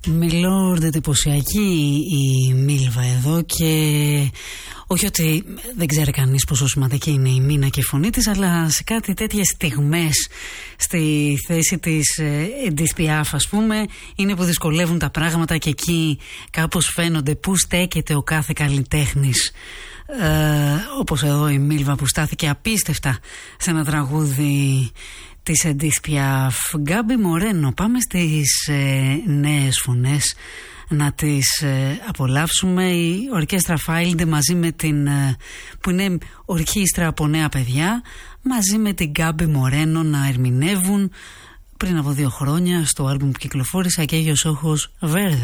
Μιλόρντ, εντυπωσιακή η Μίλβα εδώ, και όχι ότι δεν ξέρει κανείς πόσο σημαντική είναι η μήνα και η φωνή της, αλλά σε κάτι τέτοιες στιγμές στη θέση της Edith Piaf, ας πούμε, είναι που δυσκολεύουν τα πράγματα και εκεί κάπως φαίνονται πού στέκεται ο κάθε καλλιτέχνης. Όπως εδώ η Μίλβα που στάθηκε απίστευτα σε ένα τραγούδι της Edith Piaf. Γκάμπι Μορένο, πάμε στις νέες φωνές να τις απολαύσουμε. Η ορκέστρα Φάιλντε μαζί με την, που είναι ορχήστρα από νέα παιδιά, μαζί με την Γκάμπι Μορένο να ερμηνεύουν πριν από 2 χρόνια στο άλμπουμ που κυκλοφόρησε, Aquellos Ojos Verdes.